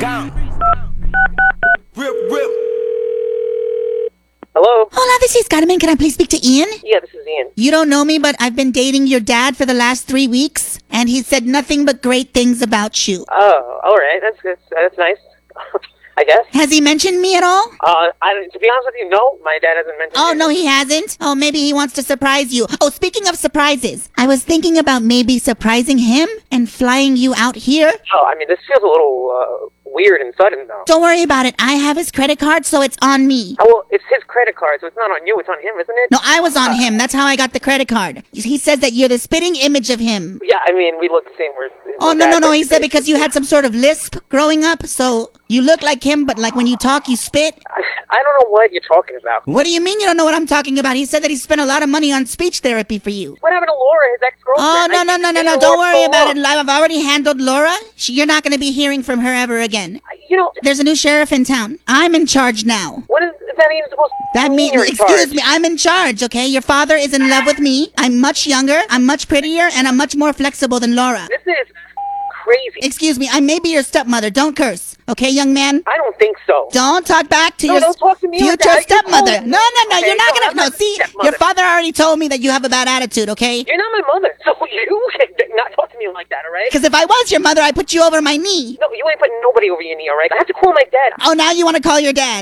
Hello? Hola, this is Carmen. Can I please speak to Ian? Yeah, this is Ian. You don't know me, but I've been dating your dad for the last 3 weeks, and he said nothing but great things about you. Oh, all right. That's nice. I guess. Has he mentioned me at all? To be honest with you, no. My dad hasn't mentioned Oh, it. no, he hasn't? Oh, maybe he wants to surprise you. Oh, speaking of surprises, I was thinking about maybe surprising him and flying you out here. Oh, I mean, this feels a little weird and sudden, though. Don't worry about it. I have his credit card, so it's on me. Oh, well, it's his credit card, so it's not on you. It's on him, isn't it? No, I was on him. That's how I got the credit card. He says that you're the spitting image of him. Yeah, I mean, we look the same. Oh, no. He said because you had some sort of lisp growing up, so you look like him, but like when you talk, you spit. I don't know what you're talking about. What do you mean you don't know what I'm talking about? He said that he spent a lot of money on speech therapy for you. What happened to Laura, his ex-girlfriend? Oh, no. Don't worry about it. I've already handled Laura. You're not going to be hearing from her ever again. There's a new sheriff in town. I'm in charge now. What is that even supposed to That mean? means, excuse me, I'm in charge, okay? Your father is in love with me. I'm much younger, I'm much prettier, and I'm much more flexible than Laura. This is crazy. Excuse me, I may be your stepmother. Don't curse. Okay, young man? I don't think so. Don't talk back to No, your don't talk to me like future that. stepmother. No, Okay, you're not no, gonna. I'm No, not see, stepmother. your father already told me that you have a bad attitude, okay? You're not my mother, so you can not talk to me like that, all right? Because if I was your mother, I'd put you over my knee. No, you ain't putting nobody over your knee, all right? I have to call my dad. Oh, now you want to call your dad?